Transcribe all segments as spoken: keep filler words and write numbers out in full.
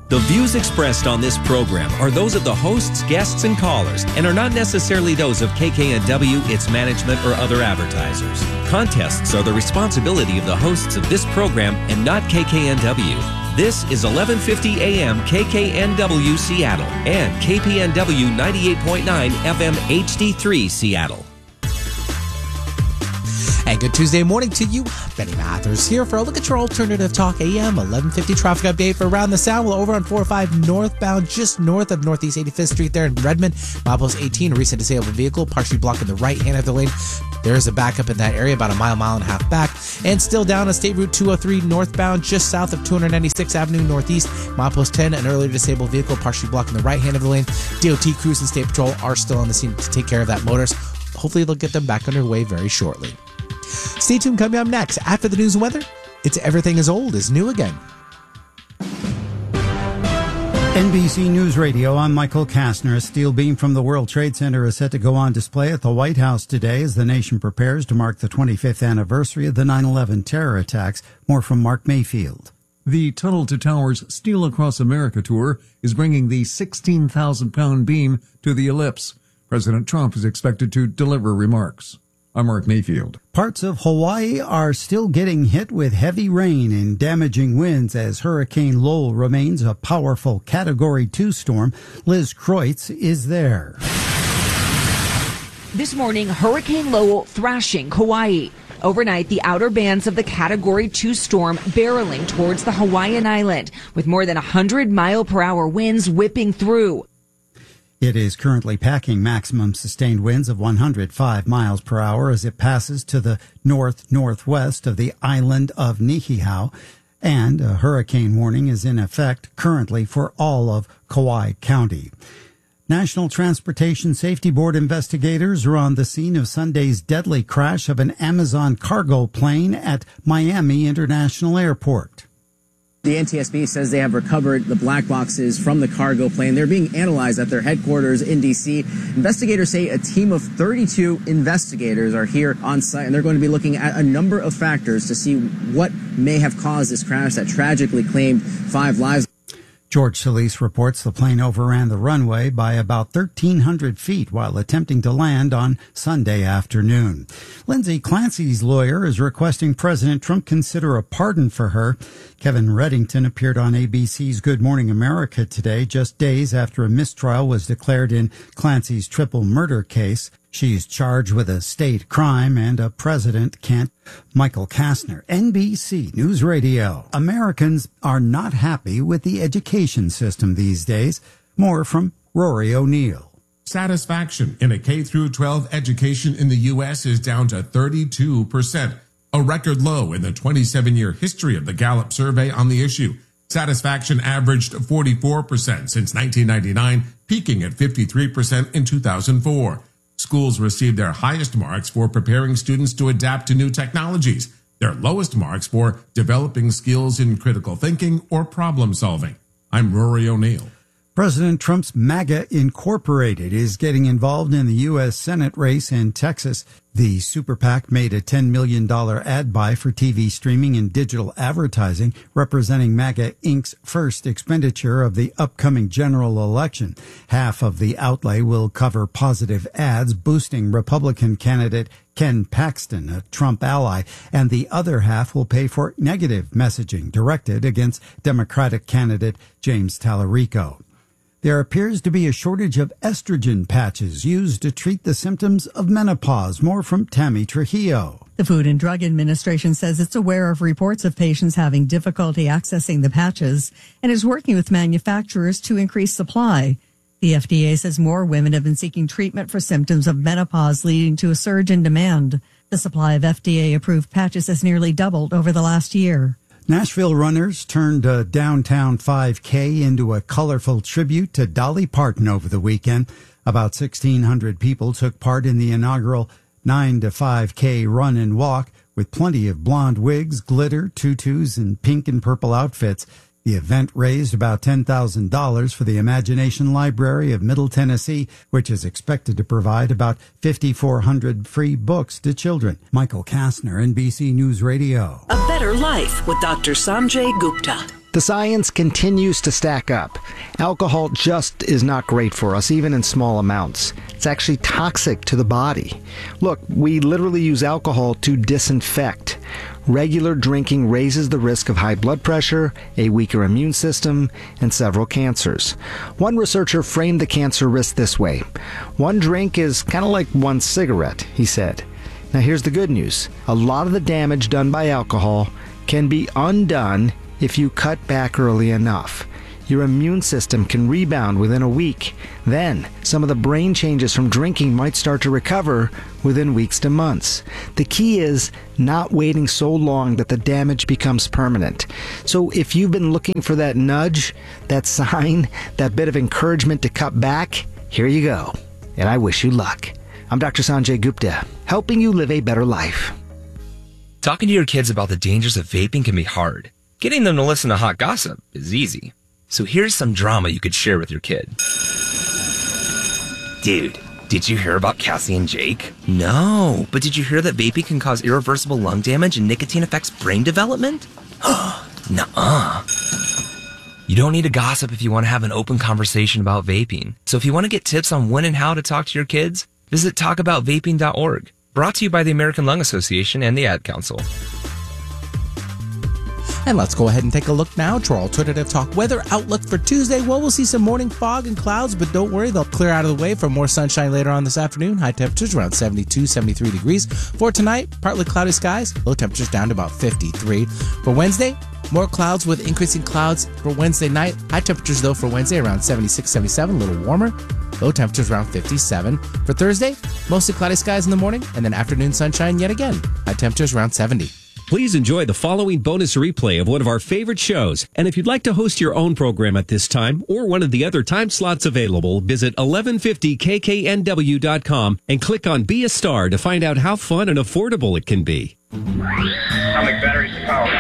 The views expressed on this program are those of the hosts, guests, and callers and are not necessarily those of K K N W, its management, or other advertisers. Contests are the responsibility of the hosts of this program and not K K N W. This is eleven fifty A M K K N W Seattle and K P N W ninety-eight point nine F M H D three Seattle. And good Tuesday morning to you. Benny Mathers here for a look at your alternative talk A M eleven fifty traffic update for around the Sound. We're over on four oh five northbound, just north of Northeast eighty-fifth Street there in Redmond. Milepost eighteen, a recent disabled vehicle, partially blocking the right hand of the lane. There is a backup in that area, about a mile, mile and a half back. And still down on State Route two oh three northbound, just south of two ninety-sixth Avenue Northeast. Milepost ten, an earlier disabled vehicle, partially blocking the right hand of the lane. D O T crews and State Patrol are still on the scene to take care of that motorist. Hopefully they'll get them back underway very shortly. Stay tuned. Coming up next, after the news and weather, it's Everything is Old is New Again. N B C News Radio, I'm Michael Kastner. A steel beam from the World Trade Center is set to go on display at the White House today as the nation prepares to mark the twenty-fifth anniversary of the nine eleven terror attacks. More from Mark Mayfield. The Tunnel to Towers Steel Across America tour is bringing the sixteen thousand pound beam to the ellipse. President Trump is expected to deliver remarks. I'm Mark Mayfield. Parts of Hawaii are still getting hit with heavy rain and damaging winds as Hurricane Lowell remains a powerful Category two storm. Liz Kreutz is there. This morning, Hurricane Lowell thrashing Hawaii. Overnight, the outer bands of the Category two storm barreling towards the Hawaiian island with more than one hundred mile per hour winds whipping through. It is currently packing maximum sustained winds of one hundred five miles per hour as it passes to the north-northwest of the island of Niihau, and a hurricane warning is in effect currently for all of Kauai County. National Transportation Safety Board investigators are on the scene of Sunday's deadly crash of an Amazon cargo plane at Miami International Airport. The N T S B says they have recovered the black boxes from the cargo plane. They're being analyzed at their headquarters in D C. Investigators say a team of thirty-two investigators are here on site, and they're going to be looking at a number of factors to see what may have caused this crash that tragically claimed five lives. George Solis reports the plane overran the runway by about thirteen hundred feet while attempting to land on Sunday afternoon. Lindsay Clancy's lawyer is requesting President Trump consider a pardon for her. Kevin Reddington appeared on A B C's Good Morning America today, just days after a mistrial was declared in Clancy's triple murder case. She's charged with a state crime and a president can't. Michael Kastner, N B C News Radio. Americans are not happy with the education system these days. More from Rory O'Neill. Satisfaction in a K through twelve education in the U S is down to thirty-two percent, a record low in the twenty-seven year history of the Gallup survey on the issue. Satisfaction averaged forty-four percent since nineteen ninety-nine, peaking at fifty-three percent in two thousand four. Schools received their highest marks for preparing students to adapt to new technologies, their lowest marks for developing skills in critical thinking or problem solving. I'm Rory O'Neill. President Trump's MAGA Incorporated is getting involved in the U S Senate race in Texas. The super PAC made a ten million dollars ad buy for T V streaming and digital advertising, representing MAGA Incorporated's first expenditure of the upcoming general election. Half of the outlay will cover positive ads boosting Republican candidate Ken Paxton, a Trump ally, and the other half will pay for negative messaging directed against Democratic candidate James Tallarico. There appears to be a shortage of estrogen patches used to treat the symptoms of menopause. More from Tammy Trujillo. The Food and Drug Administration says it's aware of reports of patients having difficulty accessing the patches and is working with manufacturers to increase supply. The F D A says more women have been seeking treatment for symptoms of menopause, leading to a surge in demand. The supply of F D A-approved patches has nearly doubled over the last year. Nashville runners turned a downtown five K into a colorful tribute to Dolly Parton over the weekend. About sixteen hundred people took part in the inaugural nine to five K run and walk with plenty of blonde wigs, glitter, tutus, and pink and purple outfits. The event raised about ten thousand dollars for the Imagination Library of Middle Tennessee, which is expected to provide about five thousand four hundred free books to children. Michael Kastner, N B C News Radio. A Better Life with Doctor Sanjay Gupta. The science continues to stack up. Alcohol just is not great for us, even in small amounts. It's actually toxic to the body. Look, we literally use alcohol to disinfect. Regular drinking raises the risk of high blood pressure, a weaker immune system, and several cancers. One researcher framed the cancer risk this way. One drink is kind of like one cigarette, he said. Now here's the good news. A lot of the damage done by alcohol can be undone if you cut back early enough. Your immune system can rebound within a week. Then, some of the brain changes from drinking might start to recover within weeks to months. The key is not waiting so long that the damage becomes permanent. So if you've been looking for that nudge, that sign, that bit of encouragement to cut back, here you go. And I wish you luck. I'm Doctor Sanjay Gupta, helping you live a better life. Talking to your kids about the dangers of vaping can be hard. Getting them to listen to hot gossip is easy. So here's some drama you could share with your kid. Dude, did you hear about Cassie and Jake? No, but did you hear that vaping can cause irreversible lung damage and nicotine affects brain development? Nuh-uh. You don't need to gossip if you want to have an open conversation about vaping. So if you want to get tips on when and how to talk to your kids, visit talk about vaping dot org. Brought to you by the American Lung Association and the Ad Council. And let's go ahead and take a look now to our Alternative Talk weather outlook for Tuesday. Well, we'll see some morning fog and clouds, but don't worry, they'll clear out of the way for more sunshine later on this afternoon. High temperatures around seventy-two, seventy-three degrees. For tonight, partly cloudy skies, low temperatures down to about fifty-three. For Wednesday, more clouds with increasing clouds for Wednesday night. High temperatures, though, for Wednesday around seventy-six, seventy-seven, a little warmer. Low temperatures around fifty-seven. For Thursday, mostly cloudy skies in the morning, and then afternoon sunshine yet again. High temperatures around seventy. Please enjoy the following bonus replay of one of our favorite shows. And if you'd like to host your own program at this time or one of the other time slots available, visit eleven fifty K K N W dot com and click on Be a Star to find out how fun and affordable it can be. Atomic batteries to power.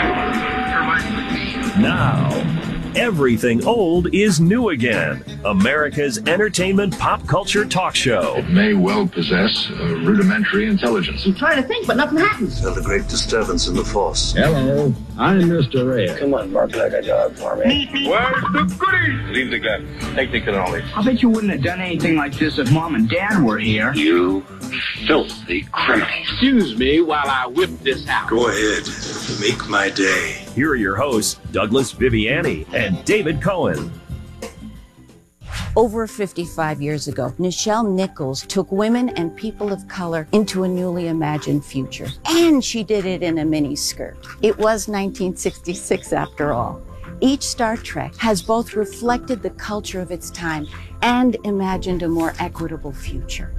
Now, everything old is new again. America's entertainment pop culture talk show. It may well possess a rudimentary intelligence. I'm trying to think, but nothing happens. There's a great disturbance in the force. Hello, I'm Mister Red. Come on, bark like a dog for me. Where's the goodies? Leave the gun. Take the cannoli. I bet you wouldn't have done anything like this if Mom and Dad were here. You filthy criminal. Excuse me while I whip this out. Go ahead. Make my day. Here are your hosts, Douglas Viviani and David Cohen. Over fifty-five years ago, Nichelle Nichols took women and people of color into a newly imagined future. And she did it in a miniskirt. It was nineteen sixty-six after all. Each Star Trek has both reflected the culture of its time and imagined a more equitable future.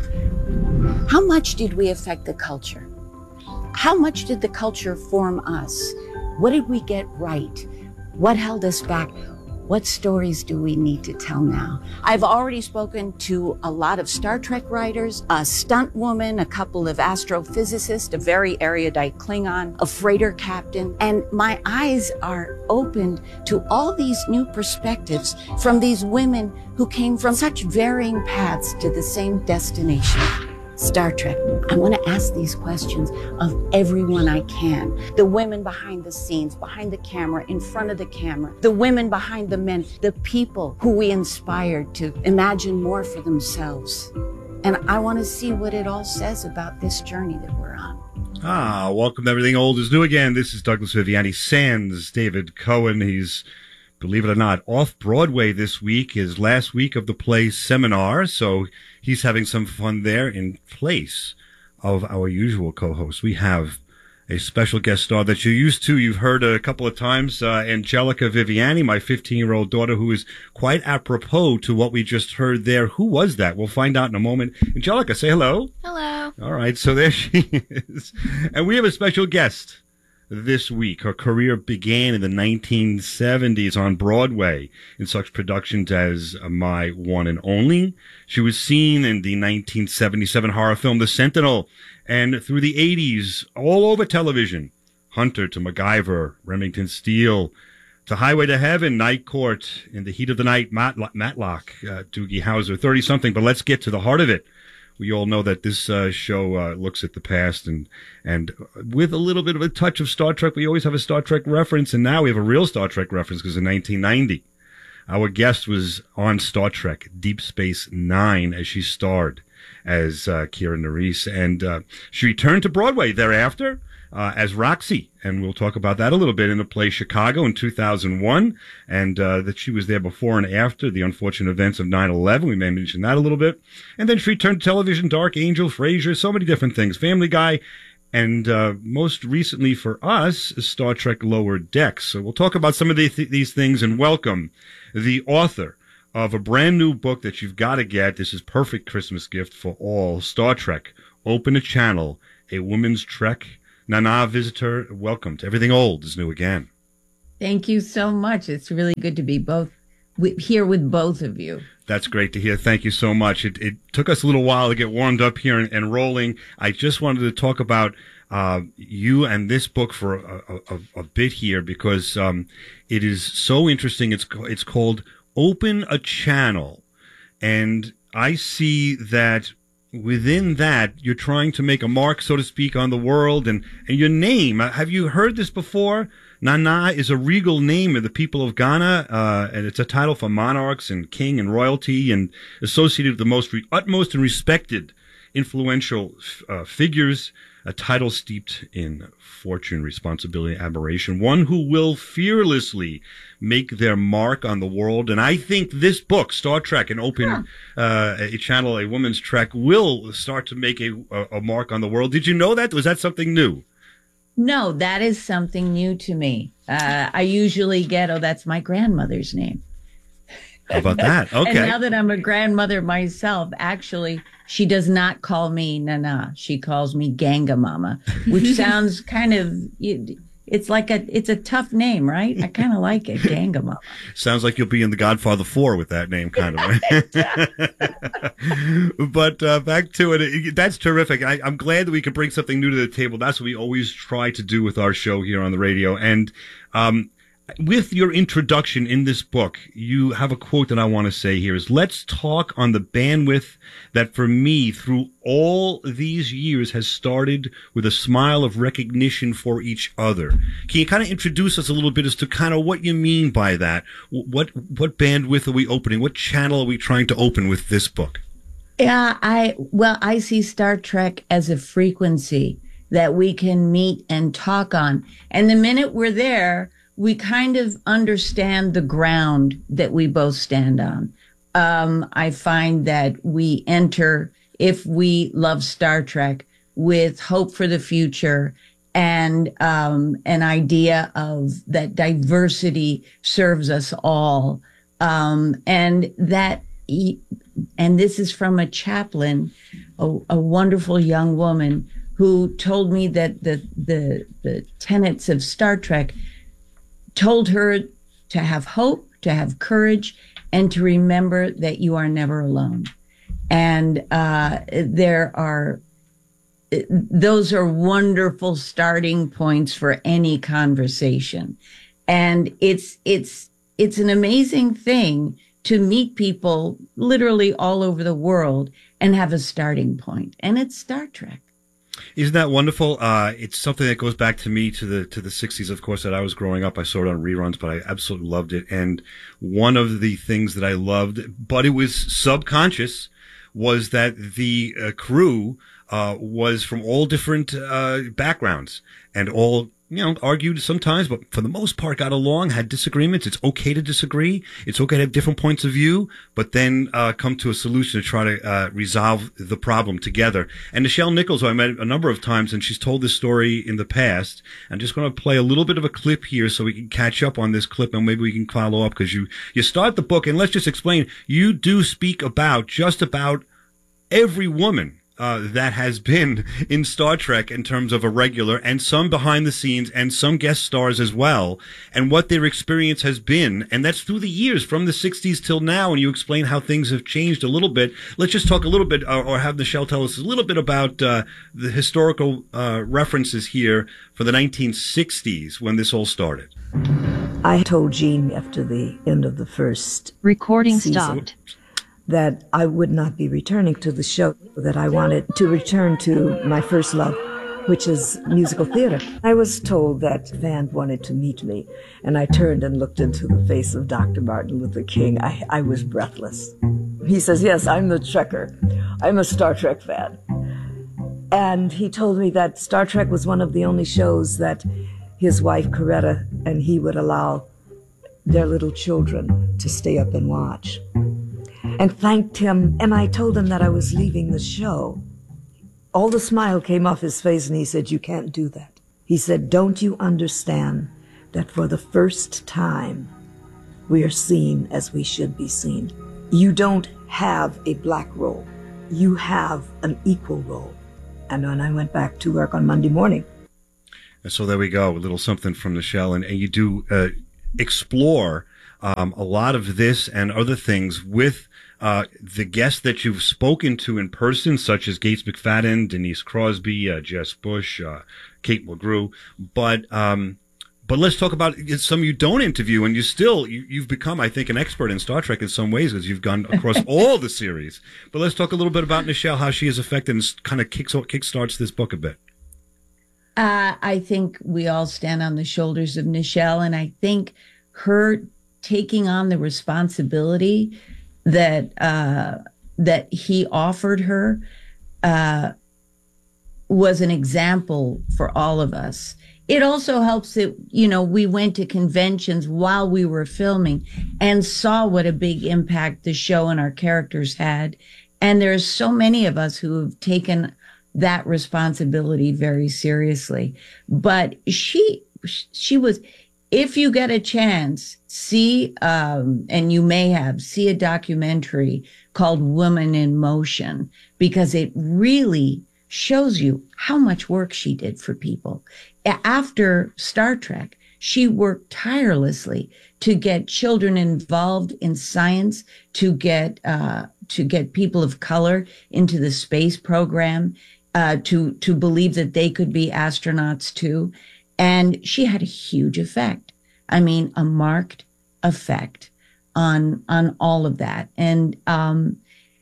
How much did we affect the culture? How much did the culture form us? What did we get right? What held us back? What stories do we need to tell now? I've already spoken to a lot of Star Trek writers, a stunt woman, a couple of astrophysicists, a very erudite Klingon, a freighter captain, and my eyes are opened to all these new perspectives from these women who came from such varying paths to the same destination. Star Trek. I want to ask these questions of everyone I can. The women behind the scenes, behind the camera, in front of the camera, the women behind the men, the people who we inspired to imagine more for themselves. And I want to see what it all says about this journey that we're on. Ah, welcome to Everything Old is New Again. This is Douglas Viviani sans David Cohen. He's, believe it or not, off Broadway this week, his last week of the play Seminar. So he's having some fun there in place of our usual co-host. We have a special guest star that you're used to. You've heard a couple of times, uh, Angelica Viviani, my fifteen-year-old daughter, who is quite apropos to what we just heard there. Who was that? We'll find out in a moment. Angelica, say hello. Hello. All right, so there she is. And we have a special guest this week. Her career began in the nineteen seventies on Broadway in such productions as My One and Only. She was seen in the nineteen seventy-seven horror film The Sentinel, and through the eighties, all over television. Hunter to MacGyver, Remington Steele, to Highway to Heaven, Night Court, In the Heat of the Night, Matlock, Matlock uh, Doogie Howser, thirty-something. But let's get to the heart of it. we all know that this uh, show uh, looks at the past, and and with a little bit of a touch of Star Trek, we always have a Star Trek reference, and now we have a real Star Trek reference because in nineteen ninety, our guest was on Star Trek Deep Space Nine as she starred as uh, Kira Nerys, and uh, she returned to Broadway thereafter uh, as Roxy, and we'll talk about that a little bit in the play Chicago in two thousand one, and uh, that she was there before and after the unfortunate events of nine eleven. We may mention that a little bit. And then she returned to television, Dark Angel, Frasier, so many different things, Family Guy, and uh, most recently for us, Star Trek Lower Decks. So we'll talk about some of the th- these things and welcome the author of a brand new book that you've got to get. This is perfect Christmas gift for all. Star Trek, Open a Channel, A Woman's Trek. Nana, visitor, welcome to Everything Old is New Again. Thank you so much. It's really good to be both with, here with both of you. That's great to hear. Thank you so much. It, it took us a little while to get warmed up here and, and rolling. I just wanted to talk about uh, you and this book for a, a, a bit here because um, it is so interesting. It's it's called Open a Channel, and I see that within that you're trying to make a mark, so to speak, on the world, and, and your name. Have you heard this before? Nana is a regal name of the people of Ghana, uh, and it's a title for monarchs and king and royalty, and associated with the most re- utmost and respected influential uh, figures. A title steeped in fortune, responsibility, admiration, one who will fearlessly make their mark on the world. And I think this book, Star Trek, an open uh, a channel, a woman's trek, will start to make a, a mark on the world. Did you know that? Was that something new? No, that is something new to me. Uh, I usually get, oh, that's my grandmother's name. How about that? Okay. And now that I'm a grandmother myself, actually, she does not call me Nana. She calls me Ganga Mama, which sounds kind of, it's like a, it's a tough name, right? I kind of like it, Ganga Mama. Sounds like you'll be in The Godfather four with that name, kind of. But uh, back to it. That's terrific. I, I'm glad that we could bring something new to the table. That's what we always try to do with our show here on the radio. And, um, with your introduction in this book, you have a quote that I want to say here is, let's talk on the bandwidth that for me through all these years has started with a smile of recognition for each other. Can you kind of introduce us a little bit as to kind of what you mean by that? What, what bandwidth are we opening? What channel are we trying to open with this book? Yeah, I, well, I see Star Trek as a frequency that we can meet and talk on. And the minute we're there, we kind of understand the ground that we both stand on. Um, I find that we enter, if we love Star Trek, with hope for the future and um, an idea of that diversity serves us all. Um, and that, and this is from a chaplain, a, a wonderful young woman who told me that the, the, the tenets of Star Trek told her to have hope, to have courage, and to remember that you are never alone. And uh, there are, those are wonderful starting points for any conversation. And it's, it's, it's an amazing thing to meet people literally all over the world and have a starting point. And it's Star Trek. Isn't that wonderful? Uh, it's something that goes back to me to the to the sixties, of course, that I was growing up. I saw it on reruns, but I absolutely loved it. And one of the things that I loved, but it was subconscious, was that the uh, crew uh, was from all different uh, backgrounds and all, you know, argued sometimes, but for the most part got along, had disagreements. It's okay to disagree. It's okay to have different points of view, but then uh, come to a solution to try to uh, resolve the problem together. And Nichelle Nichols, who I met a number of times, and she's told this story in the past. I'm just going to play a little bit of a clip here so we can catch up on this clip, and maybe we can follow up, because you, you start the book, and let's just explain, you do speak about just about every woman Uh, that has been in Star Trek in terms of a regular, and some behind the scenes and some guest stars as well, and what their experience has been. And that's through the years from the sixties till now. And you explain how things have changed a little bit. Let's just talk a little bit, or, or have Nichelle tell us a little bit about uh, the historical uh, references here for the nineteen sixties when this all started. I told Gene after the end of the first recording season stopped that I would not be returning to the show, that I wanted to return to my first love, which is musical theater. I was told that Van wanted to meet me, and I turned and looked into the face of Doctor Martin Luther King. I, I was breathless. He says, yes, I'm the Trekker. I'm a Star Trek fan. And he told me that Star Trek was one of the only shows that his wife, Coretta, and he would allow their little children to stay up and watch. And thanked him, and I told him that I was leaving the show. All the smile came off his face, and he said, you can't do that. He said, don't you understand that for the first time, we are seen as we should be seen? You don't have a black role. You have an equal role. And when I went back to work on Monday morning. And so there we go, a little something from Nichelle. And, and you do uh, explore um, a lot of this and other things with uh, the guests that you've spoken to in person, such as Gates McFadden, Denise Crosby, uh, Jess Bush, uh, Kate Mulgrew. But um, but let's talk about some you don't interview, and you still, you, you've become, I think, an expert in Star Trek in some ways, because you've gone across all the series. But let's talk a little bit about Nichelle, how she has affected and kind of kicks kickstarts this book a bit. Uh, I think we all stand on the shoulders of Nichelle, and I think her taking on the responsibility that uh, that he offered her uh, was an example for all of us. It also helps that, you know, we went to conventions while we were filming and saw what a big impact the show and our characters had. And there's so many of us who have taken that responsibility very seriously. But she, she was, if you get a chance, see, um, and you may have, see a documentary called Woman in Motion, because it really shows you how much work she did for people. After Star Trek, she worked tirelessly to get children involved in science, to get uh, to get people of color into the space program, uh, to to believe that they could be astronauts too, and she had a huge effect. I mean, a marked effect on on all of that, and um,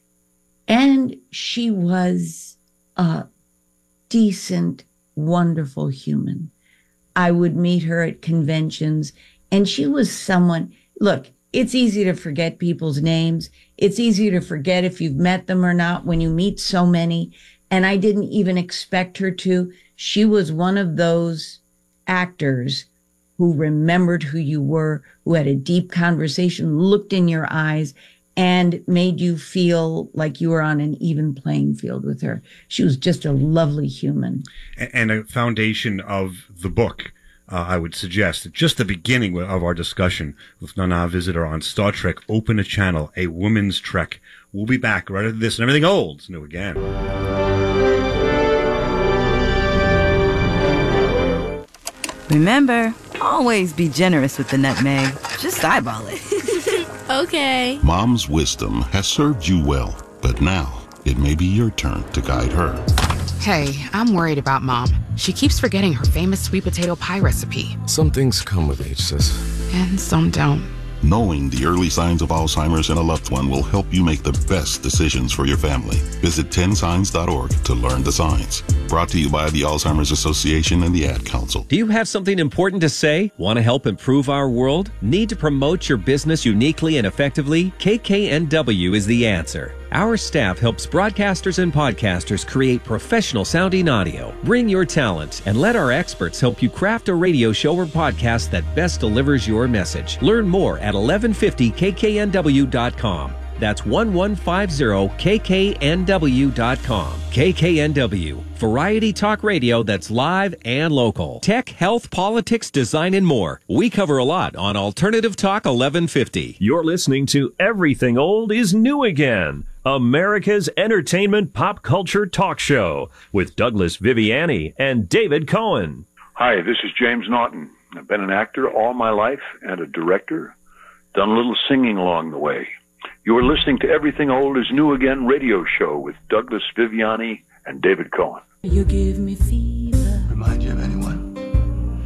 and she was a decent, wonderful human. I would meet her at conventions, and she was someone, look, it's easy to forget people's names. It's easy to forget if you've met them or not when you meet so many. And I didn't even expect her to. She was one of those actors who remembered who you were, who had a deep conversation, looked in your eyes, and made you feel like you were on an even playing field with her. She was just a lovely human. And a foundation of the book, uh, I would suggest, just the beginning of our discussion with Nana Visitor on Star Trek, Open a Channel, A Woman's Trek. We'll be back right after this, and everything old is new again. Remember, always be generous with the nutmeg. Just eyeball it. Okay. Mom's wisdom has served you well, but now it may be your turn to guide her. Hey, I'm worried about Mom. She keeps forgetting her famous sweet potato pie recipe. Some things come with age, sis. And some don't. Knowing the early signs of Alzheimer's in a loved one will help you make the best decisions for your family. Visit ten signs dot org to learn the signs. Brought to you by the Alzheimer's Association and the Ad Council. Do you have something important to say? Want to help improve our world? Need to promote your business uniquely and effectively? K K N W is the answer. Our staff helps broadcasters and podcasters create professional sounding audio. Bring your talent and let our experts help you craft a radio show or podcast that best delivers your message. Learn more at eleven fifty K K N W dot com. That's eleven fifty K K N W dot com. K K N W, variety talk radio that's live and local. Tech, health, politics, design, and more. We cover a lot on Alternative Talk eleven fifty. You're listening to Everything Old is New Again, America's entertainment pop culture talk show with Douglas Viviani and David Cohen. Hi, this is James Naughton. I've been an actor all my life and a director. Done a little singing along the way. You are listening to Everything Old is New Again radio show with Douglas Viviani and David Cohen. You give me fever. Remind you of anyone?